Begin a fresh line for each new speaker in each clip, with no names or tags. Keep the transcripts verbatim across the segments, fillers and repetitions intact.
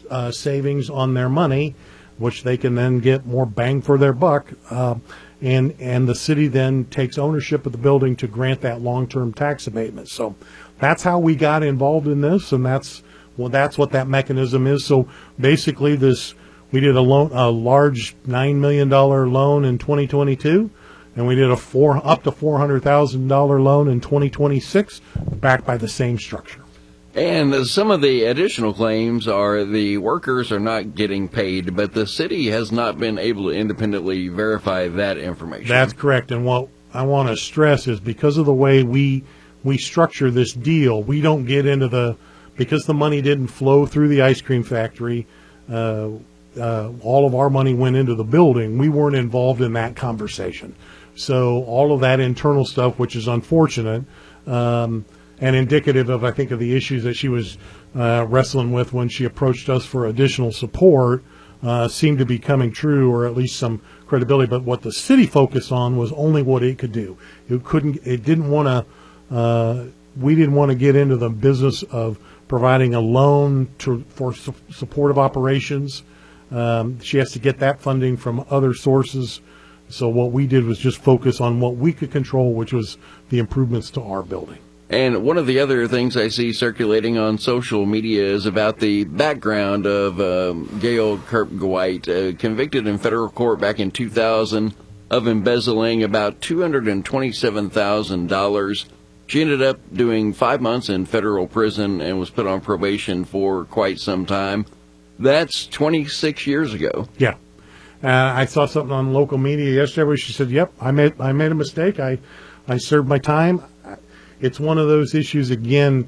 uh, savings on their money, which they can then get more bang for their buck. Uh, and and the city then takes ownership of the building to grant that long-term tax abatement. So that's how we got involved in this, and that's well, that's what that mechanism is. So basically, this we did a loan, a large nine million dollar loan in twenty twenty-two, and we did a four up to four hundred thousand dollar loan in twenty twenty-six, backed by the same structure.
And some of the additional claims are the workers are not getting paid, but the city has not been able to independently verify that information.
That's correct. And what I want to stress is because of the way we we structure this deal, we don't get into the, because the money didn't flow through the ice cream factory, uh, uh, all of our money went into the building. We weren't involved in that conversation. So all of that internal stuff, which is unfortunate, um, and indicative of, I think, of the issues that she was uh, wrestling with when she approached us for additional support, uh, seemed to be coming true, or at least some credibility. But what the city focused on was only what it could do. It couldn't. It didn't want to. Uh, we didn't want to get into the business of providing a loan to for su- supportive operations. Um, she has to get that funding from other sources. So what we did was just focus on what we could control, which was the improvements to our building.
And one of the other things I see circulating on social media is about the background of um, Gail Kerp-Gwite, uh, convicted in federal court back in two thousand of embezzling about two hundred twenty-seven thousand dollars. She ended up doing five months in federal prison and was put on probation for quite some time. That's twenty-six years ago.
Yeah. Uh, I saw something on local media yesterday where she said, yep, I made I made a mistake. I, I served my time. It's one of those issues, again,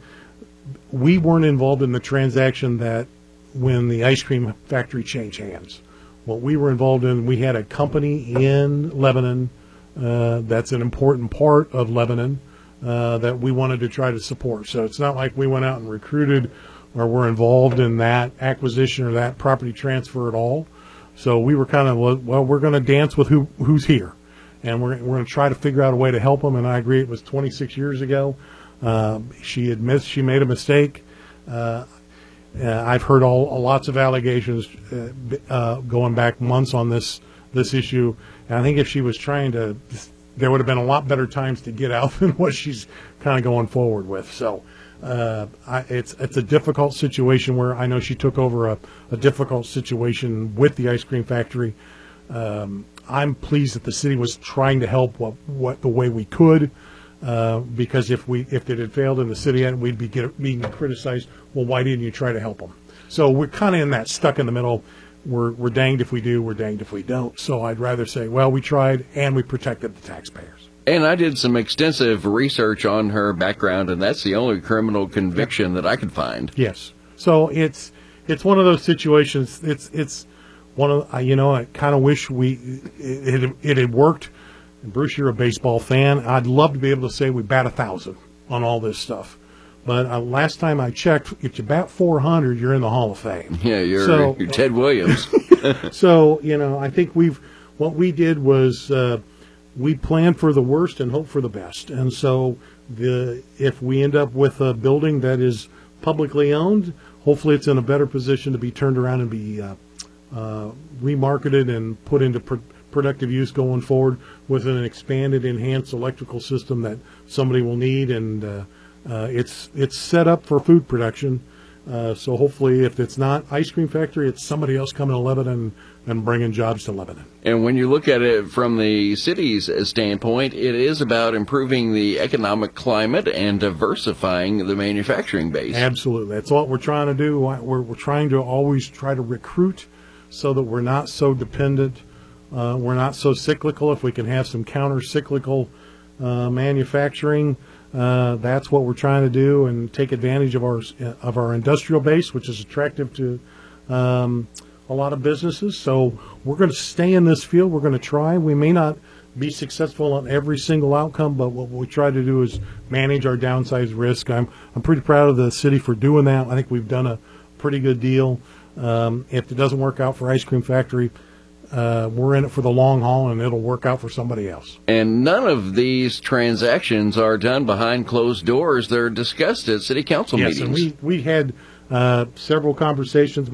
we weren't involved in the transaction that when the ice cream factory changed hands. What we were involved in, we had a company in Lebanon uh, that's an important part of Lebanon uh, that we wanted to try to support. So it's not like we went out and recruited or were involved in that acquisition or that property transfer at all. So we were kind of, well, we're going to dance with who who's here. And we're, we're going to try to figure out a way to help them. And I agree, it was twenty-six years ago. Uh, she admits she made a mistake. Uh, uh, I've heard all, lots of allegations uh, uh, going back months on this this issue. And I think if she was trying to, there would have been a lot better times to get out than what she's kind of going forward with. So uh, I, it's it's a difficult situation where I know she took over a, a difficult situation with the ice cream factory. Um, I'm pleased that the city was trying to help what, what the way we could, uh, because if we if it had failed in the city end, we'd be get, being criticized. Well, why didn't you try to help them? So we're kind of in that stuck in the middle. We're we're danged if we do, we're danged if we don't. So I'd rather say, well, we tried and we protected the taxpayers.
And I did some extensive research on her background, and that's the only criminal conviction that I could find.
Yes. So it's it's one of those situations. It's it's. One of you know, I kind of wish we it, it it had worked. And Bruce, you're a baseball fan. I'd love to be able to say we bat a thousand on all this stuff, but uh, last time I checked, if you bat four hundred, you're in the Hall of Fame.
Yeah, you're,
so,
you're Ted Williams.
So you know, I think we've what we did was uh, we planned for the worst and hope for the best. And so the if we end up with a building that is publicly owned, hopefully it's in a better position to be turned around and be uh, Uh, remarketed and put into pr- productive use going forward with an expanded, enhanced electrical system that somebody will need, and uh, uh, it's it's set up for food production. Uh, so hopefully, if it's not ice cream factory, it's somebody else coming to Lebanon and bringing jobs to Lebanon.
And when you look at it from the city's standpoint, it is about improving the economic climate and diversifying the manufacturing base.
Absolutely, that's what we're trying to do. We're we're trying to always try to recruit, so that we're not so dependent, uh, we're not so cyclical. If we can have some counter-cyclical uh, manufacturing, uh, that's what we're trying to do, and take advantage of our of our industrial base, which is attractive to um, a lot of businesses. So we're going to stay in this field. We're going to try. We may not be successful on every single outcome, but what we try to do is manage our downside risk. I'm I'm pretty proud of the city for doing that. I think we've done a pretty good deal. Um, if it doesn't work out for Ice Cream Factory, uh, we're in it for the long haul, and it'll work out for somebody else.
And none of these transactions are done behind closed doors. They're discussed at city council
yes,
meetings.
Yes, and we, we had uh, several conversations